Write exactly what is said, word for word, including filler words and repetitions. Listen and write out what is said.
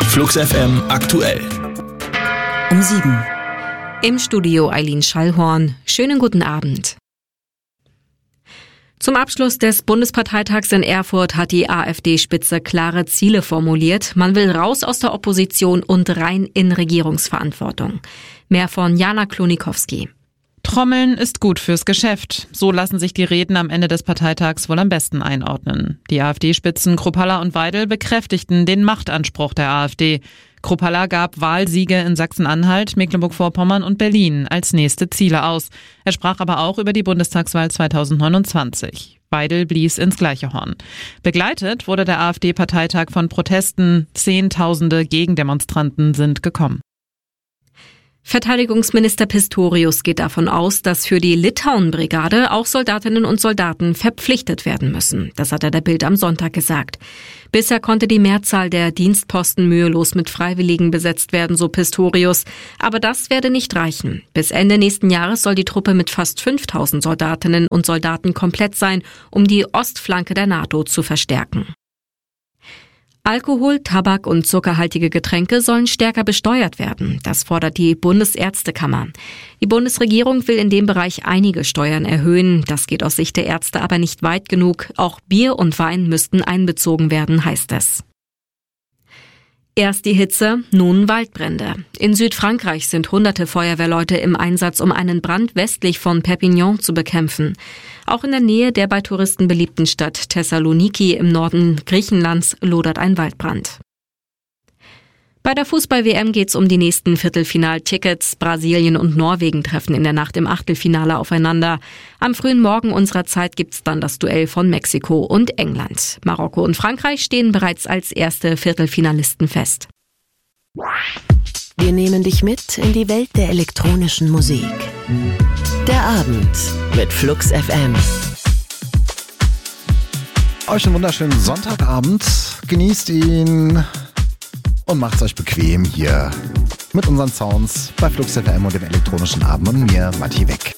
Flux F M aktuell. Um sieben. Im Studio Eileen Schallhorn. Schönen guten Abend. Zum Abschluss des Bundesparteitags in Erfurt hat die AfD-Spitze klare Ziele formuliert. Man will raus aus der Opposition und rein in Regierungsverantwortung. Mehr von Jana Klonikowski. Trommeln ist gut fürs Geschäft. So lassen sich die Reden am Ende des Parteitags wohl am besten einordnen. Die AfD-Spitzen Kruppalla und Weidel bekräftigten den Machtanspruch der AfD. Kruppalla gab Wahlsiege in Sachsen-Anhalt, Mecklenburg-Vorpommern und Berlin als nächste Ziele aus. Er sprach aber auch über die Bundestagswahl zweitausendneunundzwanzig. Weidel blies ins gleiche Horn. Begleitet wurde der AfD-Parteitag von Protesten. Zehntausende Gegendemonstranten sind gekommen. Verteidigungsminister Pistorius geht davon aus, dass für die Litauen-Brigade auch Soldatinnen und Soldaten verpflichtet werden müssen. Das hat er der Bild am Sonntag gesagt. Bisher konnte die Mehrzahl der Dienstposten mühelos mit Freiwilligen besetzt werden, so Pistorius. Aber das werde nicht reichen. Bis Ende nächsten Jahres soll die Truppe mit fast fünftausend Soldatinnen und Soldaten komplett sein, um die Ostflanke der NATO zu verstärken. Alkohol, Tabak und zuckerhaltige Getränke sollen stärker besteuert werden. Das fordert die Bundesärztekammer. Die Bundesregierung will in dem Bereich einige Steuern erhöhen. Das geht aus Sicht der Ärzte aber nicht weit genug. Auch Bier und Wein müssten einbezogen werden, heißt es. Erst die Hitze, nun Waldbrände. In Südfrankreich sind hunderte Feuerwehrleute im Einsatz, um einen Brand westlich von Perpignan zu bekämpfen. Auch in der Nähe der bei Touristen beliebten Stadt Thessaloniki im Norden Griechenlands lodert ein Waldbrand. Bei der Fußball-W M geht's um die nächsten Viertelfinaltickets. Brasilien und Norwegen treffen in der Nacht im Achtelfinale aufeinander. Am frühen Morgen unserer Zeit gibt's dann das Duell von Mexiko und England. Marokko und Frankreich stehen bereits als erste Viertelfinalisten fest. Wir nehmen dich mit in die Welt der elektronischen Musik. Der Abend mit Flux F M. Euch einen wunderschönen Sonntagabend. Genießt ihn und macht's euch bequem hier mit unseren Sounds bei Flux F M und dem elektronischen Abend und mir, Matti Weck.